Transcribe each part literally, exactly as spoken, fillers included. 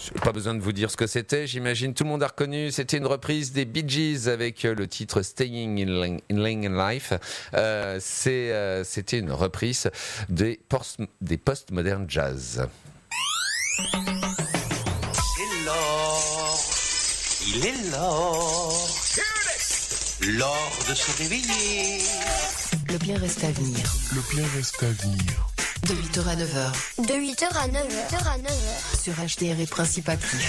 Pas besoin de vous dire ce que c'était, j'imagine tout le monde a reconnu. C'était une reprise des Bee Gees avec le titre Staying in Lang, in Lang in Life. Euh, c'est, euh, c'était une reprise des, post, des post-modern jazz. C'est l'or, il est l'or, l'or de se réveiller. Le bien reste à venir. Le bien reste à venir. De huit heures à neuf heures. De huit heures à neuf heures. Sur H D R et Principati.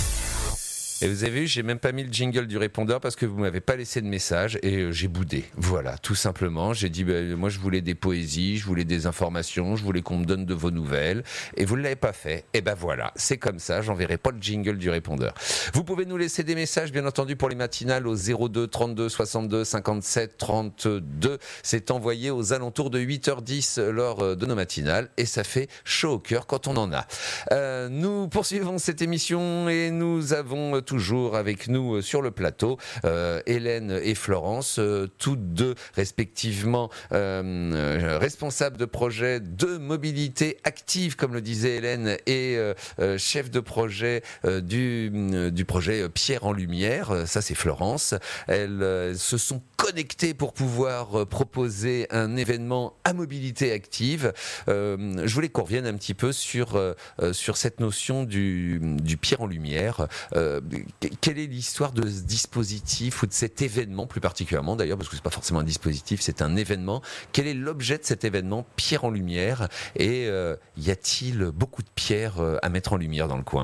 Et vous avez vu, j'ai même pas mis le jingle du répondeur parce que vous m'avez pas laissé de message et euh, j'ai boudé. Voilà, tout simplement. J'ai dit, bah, moi je voulais des poésies, je voulais des informations, je voulais qu'on me donne de vos nouvelles. Et vous ne l'avez pas fait. Et ben voilà, c'est comme ça, j'enverrai pas le jingle du répondeur. Vous pouvez nous laisser des messages, bien entendu, pour les matinales au zéro deux trente-deux soixante-deux cinquante-sept trente-deux. C'est envoyé aux alentours de huit heures dix lors de nos matinales et ça fait chaud au cœur quand on en a. Euh, nous poursuivons cette émission et nous avons toujours avec nous sur le plateau euh, Hélène et Florence, euh, toutes deux respectivement euh, responsables de projet de mobilité active, comme le disait Hélène, et euh, euh, chef de projet euh, du, euh, du projet Pierre en Lumière. Ça, c'est Florence. Elles euh, se sont connectées pour pouvoir euh, proposer un événement à mobilité active. Euh, je voulais qu'on revienne un petit peu sur, euh, sur cette notion du, du Pierre en Lumière. Euh, Quelle est l'histoire de ce dispositif ou de cet événement, plus particulièrement d'ailleurs, parce que c'est pas forcément un dispositif, c'est un événement. Quel est l'objet de cet événement Pierre en Lumière et euh, y a-t-il beaucoup de pierres à mettre en lumière dans le coin ?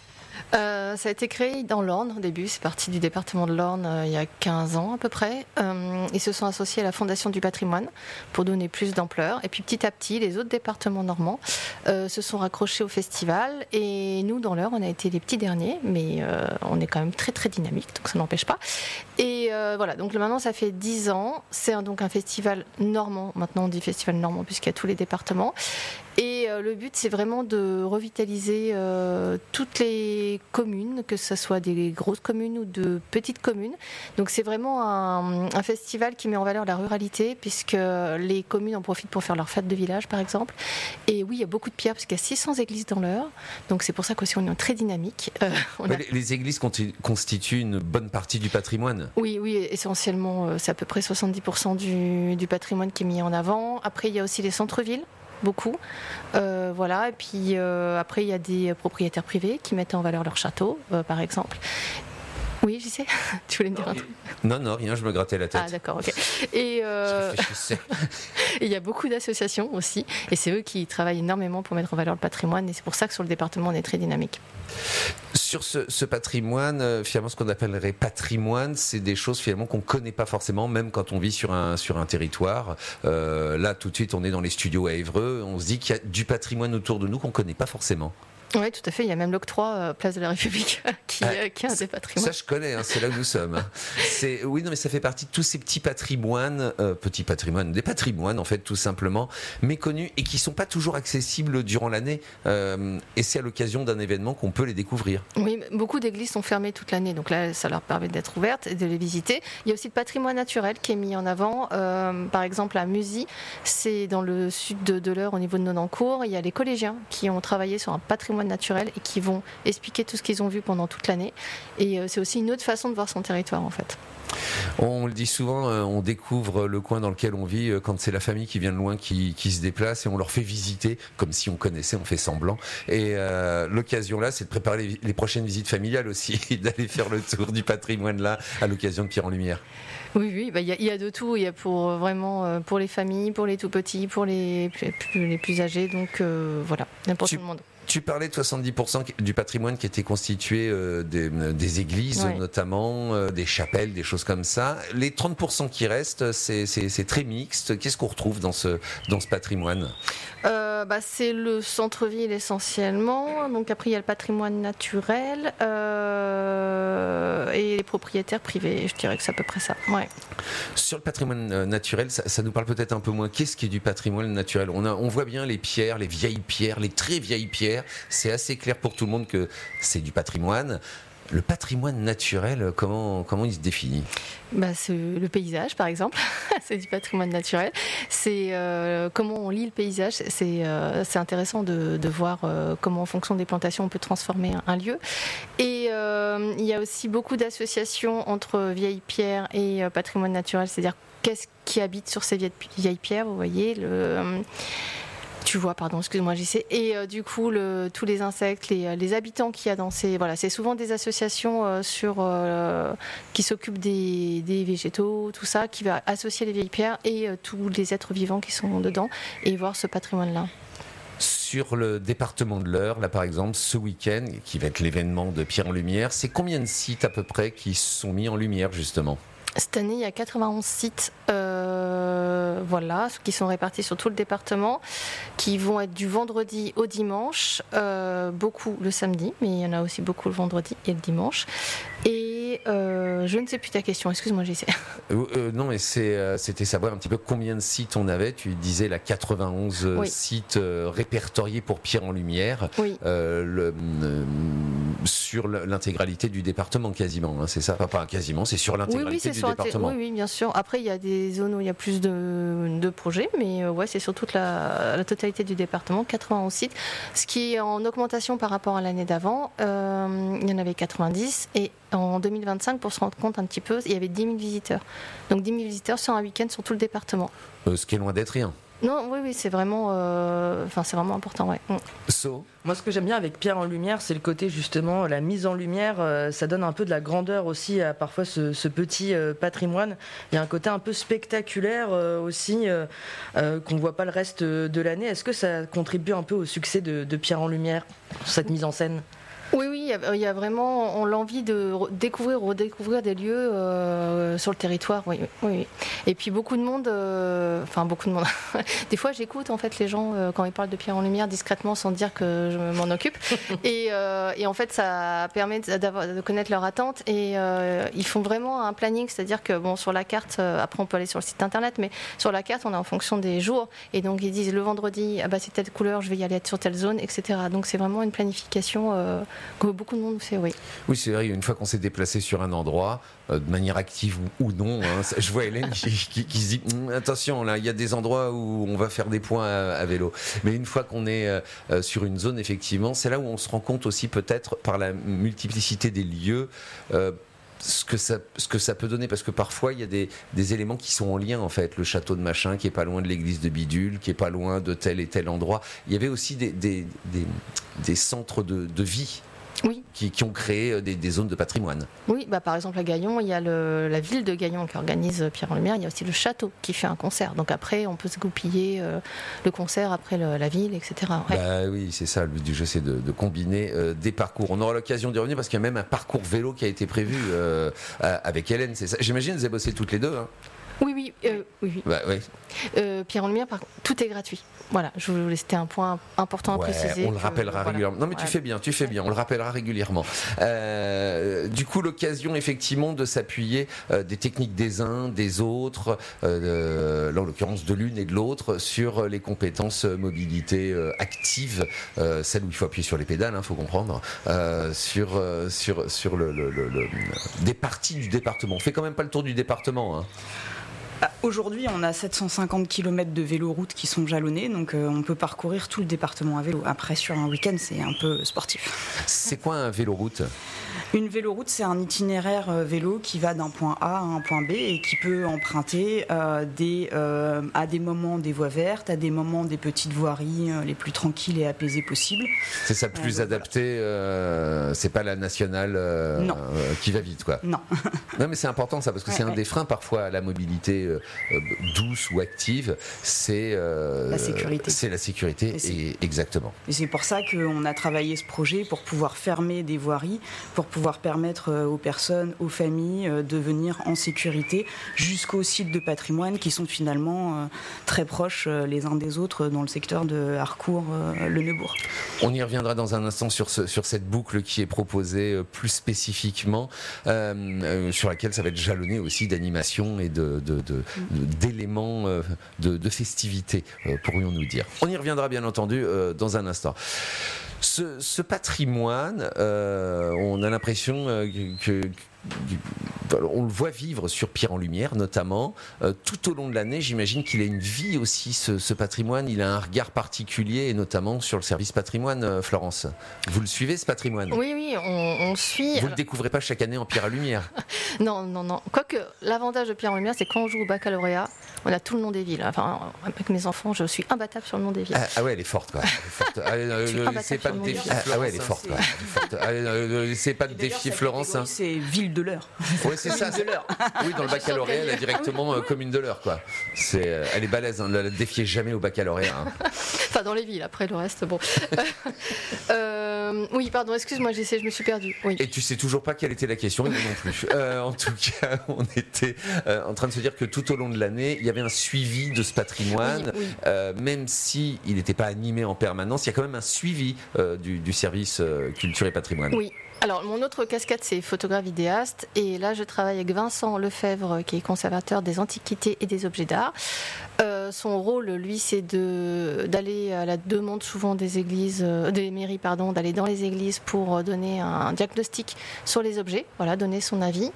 Euh, ça a été créé dans l'Orne au début, c'est parti du département de l'Orne euh, il y a quinze ans à peu près. Euh, ils se sont associés à la Fondation du patrimoine pour donner plus d'ampleur. Et puis petit à petit, les autres départements normands euh, se sont raccrochés au festival. Et nous, dans l'Eure, on a été les petits derniers, mais euh, on est quand même très très dynamique, donc ça n'empêche pas. Et euh, voilà, donc maintenant ça fait dix ans. C'est un, donc un festival normand. Maintenant on dit festival normand puisqu'il y a tous les départements. Et euh, le but, c'est vraiment de revitaliser euh, toutes les communes, que ce soit des grosses communes ou de petites communes. Donc c'est vraiment un, un festival qui met en valeur la ruralité, puisque les communes en profitent pour faire leur fête de village, par exemple. Et oui, il y a beaucoup de pierres, parce qu'il y a six cents églises dans l'Eure. Donc c'est pour ça qu'aussi on est très dynamique. Euh, on a... les, les églises constituent une bonne partie du patrimoine. Oui, oui, essentiellement, c'est à peu près soixante-dix pour cent du, du patrimoine qui est mis en avant. Après, il y a aussi les centres-villes. Beaucoup, euh, voilà. Et puis euh, après il y a des propriétaires privés qui mettent en valeur leur château, euh, par exemple. Oui, j'y sais. Tu voulais me dire un truc ? Non, non, rien. Je me grattais la tête. Ah, d'accord, ok. Et euh... il y a beaucoup d'associations aussi, et c'est eux qui travaillent énormément pour mettre en valeur le patrimoine, et c'est pour ça que sur le département on est très dynamique. Sur ce, ce patrimoine, euh, finalement, ce qu'on appellerait patrimoine, c'est des choses finalement qu'on ne connaît pas forcément, même quand on vit sur un, sur un territoire. Euh, là, tout de suite, on est dans les studios à Évreux, on se dit qu'il y a du patrimoine autour de nous qu'on ne connaît pas forcément. Oui, tout à fait. Il y a même l'octroi euh, Place de la République qui, ah, euh, qui est un des patrimoines. Ça, je connais. Hein, c'est là où nous sommes. C'est, oui, non, mais ça fait partie de tous ces petits patrimoines, euh, petits patrimoines, des patrimoines en fait, tout simplement méconnus et qui sont pas toujours accessibles durant l'année. Euh, et c'est à l'occasion d'un événement qu'on peut les découvrir. Oui, beaucoup d'églises sont fermées toute l'année, donc là, ça leur permet d'être ouvertes et de les visiter. Il y a aussi le patrimoine naturel qui est mis en avant. Euh, par exemple, à Musy, c'est dans le sud de, de l'Eure, au niveau de Nonancourt. Il y a les collégiens qui ont travaillé sur un patrimoine naturel et qui vont expliquer tout ce qu'ils ont vu pendant toute l'année. Et euh, c'est aussi une autre façon de voir son territoire en fait. On le dit souvent, on découvre le coin dans lequel on vit quand c'est la famille qui vient de loin qui, qui se déplace et on leur fait visiter comme si on connaissait, on fait semblant. Et euh, l'occasion là, c'est de préparer les, les prochaines visites familiales aussi, d'aller faire le tour du patrimoine là à l'occasion de Pierre en Lumière. Oui, oui, bah, y a, y a de tout. Il y a pour vraiment pour les familles, pour les tout petits, pour les plus, les plus âgés. Donc euh, voilà, n'importe tu... tout le monde. Tu parlais de soixante-dix pour cent du patrimoine qui était constitué euh, des, des églises, ouais. notamment, euh, des chapelles, des choses comme ça. Les trente pour cent qui restent, c'est, c'est, c'est très mixte. Qu'est-ce qu'on retrouve dans ce, dans ce patrimoine ? euh, bah, C'est le centre-ville essentiellement. Donc après, il y a le patrimoine naturel euh, et les propriétaires privés. Je dirais que c'est à peu près ça. Ouais. Sur le patrimoine naturel, ça, ça nous parle peut-être un peu moins. Qu'est-ce qui est du patrimoine naturel ? on, a, on voit bien les pierres, les vieilles pierres, les très vieilles pierres. C'est assez clair pour tout le monde que c'est du patrimoine. Le patrimoine naturel, comment, comment il se définit ? Bah, c'est le paysage, par exemple. C'est du patrimoine naturel. C'est euh, comment on lit le paysage. C'est, euh, c'est intéressant de, de voir euh, comment, en fonction des plantations, on peut transformer un, un lieu. Et euh, il y a aussi beaucoup d'associations entre vieilles pierres et euh, patrimoine naturel. C'est-à-dire, qu'est-ce qui habite sur ces vieilles, vieilles pierres, vous voyez le, euh, Tu vois, pardon, excuse-moi, j'y sais. Et euh, du coup, le, tous les insectes, les, les habitants qu'il y a dans ces... Voilà, c'est souvent des associations euh, sur, euh, qui s'occupent des, des végétaux, tout ça, qui va associer les vieilles pierres et euh, tous les êtres vivants qui sont dedans et voir ce patrimoine-là. Sur le département de l'Eure, là par exemple, ce week-end, qui va être l'événement de Pierre en Lumière, c'est combien de sites à peu près qui sont mis en lumière justement ? Cette année, il y a quatre-vingt-onze sites euh, voilà, qui sont répartis sur tout le département, qui vont être du vendredi au dimanche, euh, beaucoup le samedi, mais il y en a aussi beaucoup le vendredi et le dimanche. Et euh, je ne sais plus ta question, excuse-moi, j'essaie. Euh, euh, non, mais c'est, euh, c'était savoir un petit peu combien de sites on avait. Tu disais la quatre-vingt-onze oui. sites euh, répertoriés pour Pierre en Lumière, oui. euh, le, euh, sur l'intégralité du département quasiment, hein, c'est ça ? Enfin, pas quasiment, c'est sur l'intégralité oui, oui, c'est du sur département. Oui, oui, bien sûr. Après, il y a des zones où il y a plus de, de projets, mais euh, ouais, c'est sur toute la, la totalité du département, quatre-vingt-onze sites, ce qui est en augmentation par rapport à l'année d'avant. Euh, il y en avait quatre-vingt-dix et en deux mille vingt-cinq, pour se rendre compte un petit peu, il y avait dix mille visiteurs. Donc dix mille visiteurs sur un week-end sur tout le département. Euh, ce qui est loin d'être rien. Non, oui, oui, c'est vraiment, euh, enfin, c'est vraiment important, ouais. Mm. So. Moi, ce que j'aime bien avec Pierre en Lumière, c'est le côté justement, la mise en lumière, euh, ça donne un peu de la grandeur aussi à parfois ce, ce petit euh, patrimoine. Il y a un côté un peu spectaculaire euh, aussi, euh, euh, qu'on ne voit pas le reste de l'année. Est-ce que ça contribue un peu au succès de, de Pierre en Lumière, cette mise en scène ? Oui, oui, il y a vraiment on, l'envie de découvrir, redécouvrir des lieux euh, sur le territoire. Oui, oui, oui. Et puis beaucoup de monde, euh, enfin beaucoup de monde. Des fois, j'écoute en fait les gens euh, quand ils parlent de Pierre en Lumière discrètement, sans dire que je m'en occupe. Et, euh, et en fait, ça permet d'avoir, de connaître leurs attentes. Et euh, ils font vraiment un planning, c'est-à-dire que bon, sur la carte, euh, après on peut aller sur le site internet, mais sur la carte, on est en fonction des jours. Et donc ils disent le vendredi, ah bah c'est telle couleur, je vais y aller sur telle zone, et cetera. Donc c'est vraiment une planification. Euh, que beaucoup de monde fait, oui. Oui, c'est vrai, une fois qu'on s'est déplacé sur un endroit, euh, de manière active ou, ou non, hein, je vois Hélène qui, qui, qui se dit hm, attention, là, il y a des endroits où on va faire des points à, à vélo. Mais une fois qu'on est euh, sur une zone, effectivement, c'est là où on se rend compte aussi, peut-être, par la multiplicité des lieux, euh, ce que ça, ce que ça peut donner, parce que parfois il y a des, des éléments qui sont en lien en fait, le château de machin qui est pas loin de l'église de bidule, qui est pas loin de tel et tel endroit. Il y avait aussi des, des, des, des centres de, de vie. Oui. Qui, qui ont créé des, des zones de patrimoine. Oui, bah par exemple à Gaillon, il y a le, la ville de Gaillon qui organise Pierre en Lumière, il y a aussi le château qui fait un concert. Donc après, on peut se goupiller euh, le concert après le, la ville, et cetera. Ouais. Bah oui, c'est ça, le but du jeu, c'est de, de combiner euh, des parcours. On aura l'occasion d'y revenir parce qu'il y a même un parcours vélo qui a été prévu euh, avec Hélène, c'est ça. J'imagine que vous avez bossé toutes les deux. Hein. Oui, oui, euh, oui. oui. Bah, oui. Euh, Pierre en Lumière, par contre, tout est gratuit. Voilà, je voulais, c'était un point important ouais, à préciser. On le rappellera que, régulièrement. Voilà. Non, mais tu ouais. fais bien, tu fais bien. On le rappellera régulièrement. Euh, du coup, l'occasion effectivement de s'appuyer euh, des techniques des uns, des autres, euh, là en l'occurrence de l'une et de l'autre, sur les compétences mobilité euh, active, euh, celle où il faut appuyer sur les pédales, hein, faut comprendre, euh, sur euh, sur sur le, le, le, le des parties du département. On fait quand même pas le tour du département. Hein. Aujourd'hui, on a sept cent cinquante kilomètres de véloroutes qui sont jalonnés, donc euh, on peut parcourir tout le département à vélo. Après, sur un week-end, c'est un peu sportif. C'est quoi un véloroute ? Une véloroute, c'est un itinéraire euh, vélo qui va d'un point A à un point B et qui peut emprunter euh, des, euh, à des moments des voies vertes, à des moments des petites voiries euh, les plus tranquilles et apaisées possibles. C'est ça le plus euh, adapté, voilà. euh, c'est pas la nationale euh, non. Euh, qui va vite, quoi. Non. Non, mais c'est important ça, parce que ouais, c'est ouais. un des freins parfois à la mobilité euh, douce ou active, c'est euh, la sécurité. C'est la sécurité, et, et exactement. Et c'est pour ça qu'on a travaillé ce projet pour pouvoir fermer des voiries, pour pouvoir permettre aux personnes, aux familles de venir en sécurité jusqu'aux sites de patrimoine qui sont finalement très proches les uns des autres dans le secteur de Harcourt, le Neubourg. On y reviendra dans un instant sur, ce, sur cette boucle qui est proposée plus spécifiquement, euh, sur laquelle ça va être jalonné aussi d'animations et de, de, de, de, d'éléments de, de festivité, pourrions-nous dire. On y reviendra bien entendu dans un instant. Ce, ce patrimoine, euh, on a l'impression euh, que, que on le voit vivre sur Pierre en Lumière, notamment euh, tout au long de l'année. J'imagine qu'il a une vie aussi, ce, ce patrimoine. Il a un regard particulier, et notamment sur le service patrimoine. euh, Florence, vous le suivez, ce patrimoine? Oui, oui, on, on suit. Vous ne le découvrez pas chaque année en Pierre à Lumière? Non, non, non. Quoique, l'avantage de Pierre en Lumière, c'est quand on joue au baccalauréat, on a tout le nom des villes. Enfin, avec mes enfants, je suis imbattable sur le nom des villes. Ah, ah ouais, elle est forte, quoi. Elle est forte. Ah, euh, Je suis euh, imbattable c'est pas sur de le défi. nom Ah, ah ouais, elle est forte, quoi. Elle est forte. Ah, euh, c'est pas de défier Florence. Hein. C'est ville de l'heure. Oui, c'est ça. C'est... Oui, dans le baccalauréat, elle est directement euh, commune de l'Eure, quoi. C'est, euh, elle est balèze, hein, ne la défiez jamais au baccalauréat. Hein. Enfin, dans les villes, après le reste, bon. euh, oui, pardon, excuse-moi, j'essaie, je me suis perdue. Oui. Et tu sais toujours pas quelle était la question, et moi non plus. Euh, en tout cas, on était euh, en train de se dire que tout au long de l'année, il y avait un suivi de ce patrimoine, Oui, oui. Euh, même si il n'était pas animé en permanence, il y a quand même un suivi euh, du, du service euh, culture et patrimoine. Oui. Alors, mon autre casquette, c'est photographe vidéaste. Et là, je travaille avec Vincent Lefebvre, qui est conservateur des antiquités et des objets d'art. Euh, son rôle, lui, c'est de, d'aller à la demande souvent des églises, euh, des mairies, pardon, d'aller dans les églises pour donner un diagnostic sur les objets, voilà, donner son avis,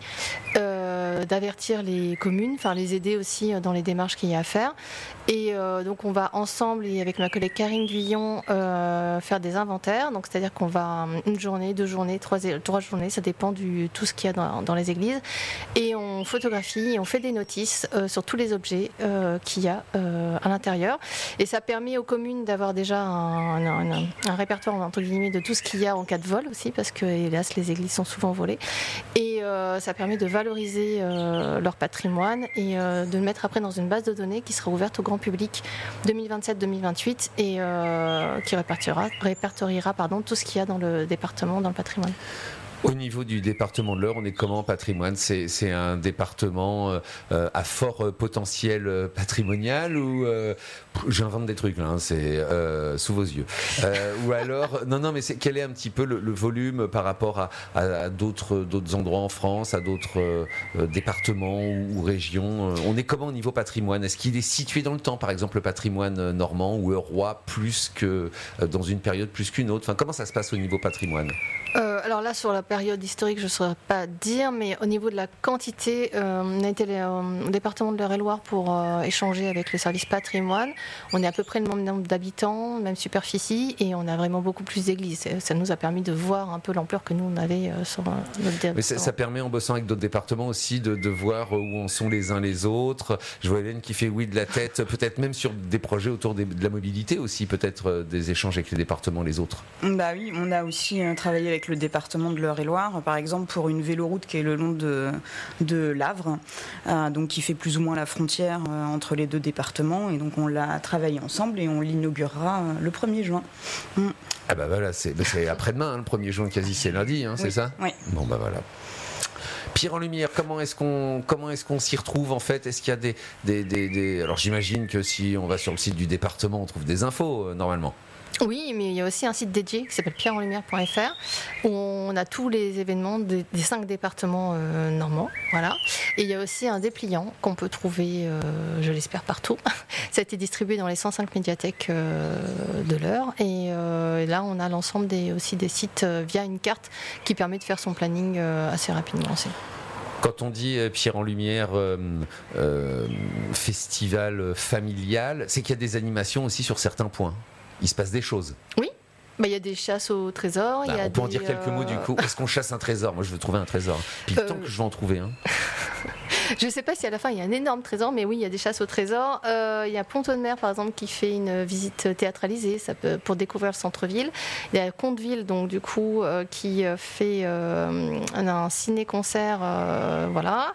euh, d'avertir les communes, enfin les aider aussi dans les démarches qu'il y a à faire. Et euh, donc, on va ensemble, et avec ma collègue Karine Guyon, euh, faire des inventaires. Donc, c'est-à-dire qu'on va une journée, deux journées, trois, trois journées, ça dépend du tout ce qu'il y a dans, dans les églises. Et on photographie, et on fait des notices euh, sur tous les objets euh, qu'il y a euh, à l'intérieur. Et ça permet aux communes d'avoir déjà un, un, un, un répertoire, entre guillemets, de tout ce qu'il y a en cas de vol aussi, parce que, hélas, les églises sont souvent volées. Et euh, ça permet de valoriser euh, leur patrimoine et euh, de le mettre après dans une base de données qui sera ouverte au grand public deux mille vingt-sept deux mille vingt-huit et euh, qui répertoriera, répertoriera pardon, tout ce qu'il y a dans le département, dans le patrimoine. Au niveau du département de l'Eure, on est comment en patrimoine? c'est, c'est un département euh, à fort potentiel euh, patrimonial ou euh, j'invente des trucs là, hein, c'est euh, sous vos yeux. Euh, ou alors, non, non, mais c'est, quel est un petit peu le, le volume par rapport à, à, à d'autres, d'autres endroits en France, à d'autres euh, départements ou, ou régions? On est comment au niveau patrimoine? Est-ce qu'il est situé dans le temps, par exemple le patrimoine normand ou eurrois, plus que euh, dans une période plus qu'une autre? Enfin, comment ça se passe au niveau patrimoine? Euh, alors là, sur la période historique, je ne saurais pas dire, mais au niveau de la quantité, euh, on a été euh, au département de l'Eure-et-Loire pour euh, échanger avec le service patrimoine. On est à peu près le même nombre d'habitants, même superficie, et on a vraiment beaucoup plus d'églises. Ça nous a permis de voir un peu l'ampleur que nous, on avait euh, sur euh, notre département. Mais ça, ça permet, en bossant avec d'autres départements aussi, de, de voir où en sont les uns les autres. Je vois Hélène qui fait oui de la tête, peut-être même sur des projets autour des, de la mobilité aussi, peut-être euh, des échanges avec les départements, les autres. Bah oui, on a aussi euh, travaillé avec le département de l'Eure-et-Loire, par exemple pour une véloroute qui est le long de, de l'Avre, euh, donc qui fait plus ou moins la frontière euh, entre les deux départements, et donc on l'a travaillé ensemble et on l'inaugurera euh, le premier juin. Mm. Ah bah voilà, c'est, bah c'est après-demain, hein, le premier juin quasi, c'est lundi, hein, c'est oui, ça? Oui. Bon bah voilà. Pierre en Lumière, comment est-ce qu'on comment est-ce qu'on s'y retrouve en fait? Est-ce qu'il y a des, des, des, des... Alors j'imagine que si on va sur le site du département, on trouve des infos euh, normalement. Oui, mais il y a aussi un site dédié qui s'appelle pierre en lumière point f r où on a tous les événements des, des cinq départements euh, normands. Voilà. Et il y a aussi un dépliant qu'on peut trouver, euh, je l'espère, partout. Ça a été distribué dans les cent cinq médiathèques euh, de l'Eure. Et, euh, et là, on a l'ensemble des, aussi des sites euh, via une carte qui permet de faire son planning euh, assez rapidement aussi. Quand on dit euh, Pierre en Lumière, euh, euh, festival familial, c'est qu'il y a des animations aussi sur certains points. Il se passe des choses. Oui, bah, il y a des chasses au trésor. Bah, il y a on peut en des, dire quelques euh... mots du coup. Est-ce qu'on chasse un trésor? Moi je veux trouver un trésor. Puis le euh... temps que je vais en trouver un. Je ne sais pas si à la fin il y a un énorme trésor, mais oui, il y a des chasses au trésor. Euh, il y a Ponton de Mer par exemple qui fait une visite théâtralisée ça peut, pour découvrir le centre-ville. Il y a Conteville donc du coup euh, qui fait euh, un ciné-concert. Euh, voilà.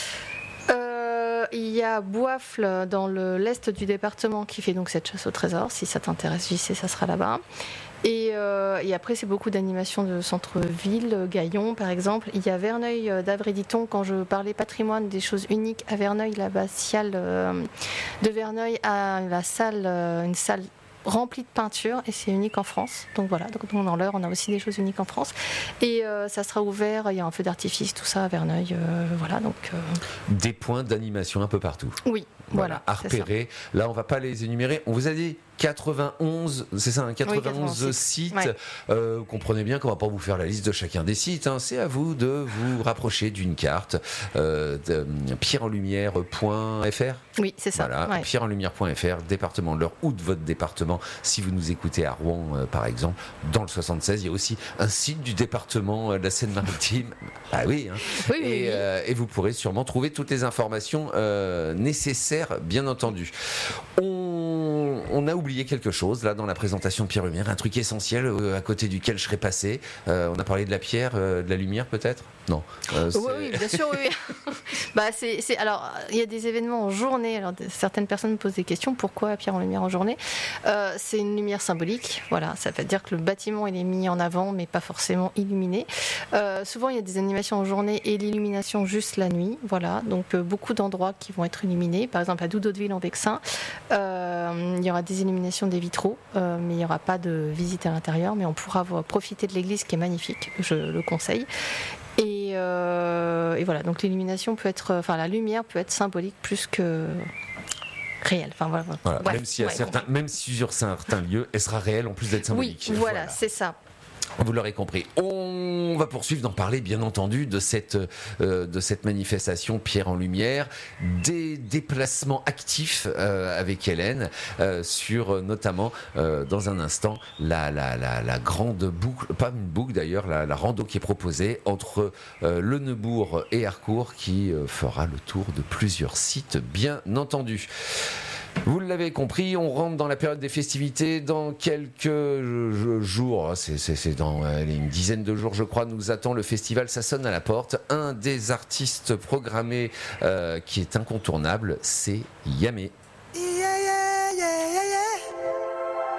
Euh, il y a Boifle dans le, l'est du département qui fait donc cette chasse au trésor. Si ça t'intéresse, J C, ça sera là-bas. Et, euh, et après, c'est beaucoup d'animations de centre-ville, Gaillon par exemple. Il y a Verneuil d'Avray-Diton. Quand je parlais patrimoine, des choses uniques à Verneuil, l'abbatiale euh, de Verneuil a la salle, euh, une salle rempli de peinture et c'est unique en France. Donc voilà, donc dans l'Eure, on a aussi des choses uniques en France. Et euh, ça sera ouvert, il y a un feu d'artifice, tout ça à Verneuil. Euh, voilà, donc, euh... Des points d'animation un peu partout. Oui. Voilà, Voilà, à c'est ça. repérer. Là, on va pas les énumérer. On vous a dit quatre-vingt-onze, c'est ça, hein, quatre-vingt-onze Oui, sites. ouais. Euh, vous comprenez bien qu'on va pas vous faire la liste de chacun des sites. Hein. C'est à vous de vous rapprocher d'une carte. Euh, de pierre en lumière point f r. Oui, c'est ça. Voilà, Ouais. pierre en lumière point f r, département de l'Eure ou de votre département. Si vous nous écoutez à Rouen, euh, par exemple, dans le soixante-seize, il y a aussi un site du département euh, de la Seine-Maritime. Ah oui, hein. Oui, oui, et, oui. euh, et vous pourrez sûrement trouver toutes les informations euh, nécessaires, bien entendu. On, on a oublié quelque chose là dans la présentation de Pierre Lumière, un truc essentiel euh, à côté duquel je serais passé. Euh, on a parlé de la pierre, euh, de la lumière peut-être ? Non. Euh, Oui, c'est- oui, bien sûr, oui. oui. bah, c'est, c'est, alors, il y a des événements en journée. Alors, certaines personnes me posent des questions. Pourquoi pierre en lumière en journée ? euh, C'est une lumière symbolique. Voilà, ça veut dire que le bâtiment il est mis en avant, mais pas forcément illuminé. Euh, souvent, il y a des animations en journée et l'illumination juste la nuit. Voilà, donc euh, beaucoup d'endroits qui vont être illuminés. Par exemple, à Doudaudeville en Vexin, euh, il y aura des illuminations des vitraux, euh, mais il n'y aura pas de visite à l'intérieur. Mais on pourra avoir- profiter de l'église qui est magnifique. Je le conseille. Et, euh, et voilà, donc l'illumination peut être, enfin la lumière peut être symbolique plus que réelle. Enfin voilà. Voilà, Bref, même, si à ouais. certains, même si sur certains lieux, elle sera réelle en plus d'être Oui, symbolique. voilà, c'est ça. Vous l'aurez compris. On va poursuivre d'en parler, bien entendu, de cette, euh, de cette manifestation Pierre en Lumière, des déplacements actifs euh, avec Hélène, euh, sur notamment, euh, dans un instant, la, la, la, la grande boucle, pas une boucle d'ailleurs, la, la rando qui est proposée entre euh, Le Neubourg et Harcourt, qui euh, fera le tour de plusieurs sites, bien entendu. Vous l'avez compris, on rentre dans la période des festivités. Dans quelques jours, c'est, c'est, c'est dans allez, une dizaine de jours, je crois, nous attend le festival Ça sonne à la porte. Un des artistes programmés euh, qui est incontournable, c'est Yamé.